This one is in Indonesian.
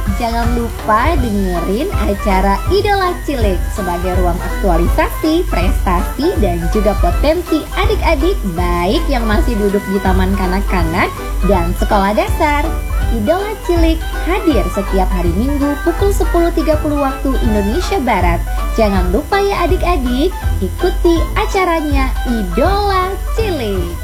jangan lupa dengerin acara Idola Cilik sebagai ruang aktualisasi, prestasi, dan juga potensi adik-adik baik yang masih duduk di taman kanak-kanak dan sekolah dasar. Idola Cilik hadir setiap hari Minggu pukul 10.30 waktu Indonesia Barat. Jangan lupa ya adik-adik, ikuti acaranya Idola Cilik.